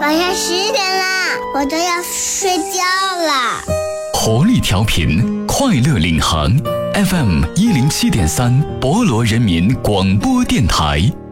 晚上10点啦，我都要睡觉了。 活力调频，快乐领航 FM 107.3，博罗人民广播电台。